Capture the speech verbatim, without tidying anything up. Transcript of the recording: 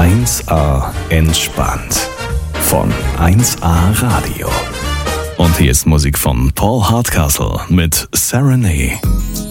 eins A entspannt von eins A Radio. Und hier ist Musik von Paul Hardcastle mit Serenade.